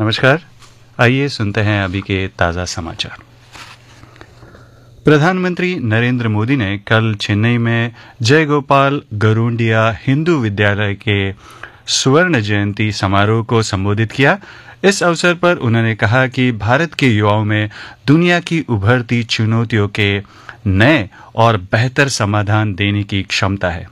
नमस्कार। आइए सुनते हैं अभी के ताज़ा समाचार। प्रधानमंत्री नरेंद्र मोदी ने कल चेन्नई में जयगोपाल गरुंडिया हिंदू विद्यालय के स्वर्ण जयंती समारोह को संबोधित किया। इस अवसर पर उन्होंने कहा कि भारत के युवाओं में दुनिया की उभरती चुनौतियों के नए और बेहतर समाधान देने की क्षमता है।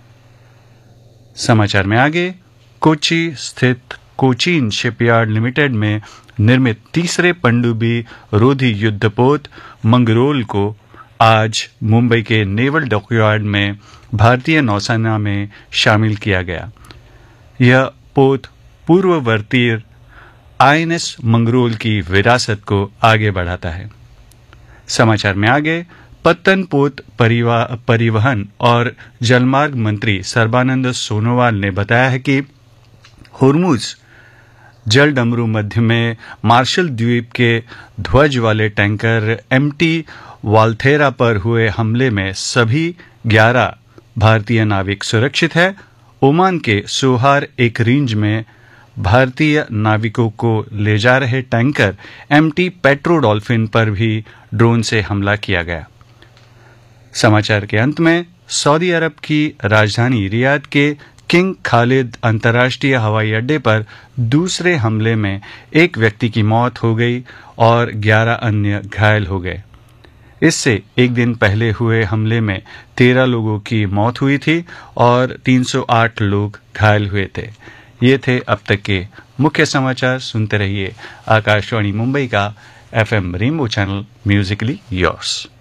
समाचार में आगे, कोच्चि स्थित कोचीन शिपयार्ड लिमिटेड में निर्मित तीसरे पनडुब्बी रोधी युद्धपोत मंगरोल को आज मुंबई के नेवल डॉकयार्ड में भारतीय नौसेना में शामिल किया गया। यह पोत पूर्ववर्ती आईएनएस मंगरोल की विरासत को आगे बढ़ाता है। समाचार में आगे, पत्तन पोत परिवहन और जलमार्ग मंत्री सर्बानंद सोनोवाल ने बताया है कि होर्मुज जल डमरू मध्य में मार्शल द्वीप के ध्वज वाले टैंकर एमटी वाल्थेरा पर हुए हमले में सभी 11 भारतीय नाविक सुरक्षित है। ओमान के सोहार एक रेंज में भारतीय नाविकों को ले जा रहे टैंकर एमटी पेट्रोडॉल्फिन पर भी ड्रोन से हमला किया गया। समाचार के अंत में, सऊदी अरब की राजधानी रियाद के किंग खालिद अंतर्राष्ट्रीय हवाई अड्डे पर दूसरे हमले में एक व्यक्ति की मौत हो गई और 11 अन्य घायल हो गए। इससे एक दिन पहले हुए हमले में 13 लोगों की मौत हुई थी और 308 लोग घायल हुए थे। ये थे अब तक के मुख्य समाचार। सुनते रहिए आकाशवाणी मुंबई का FM rainbow channel Musically yours.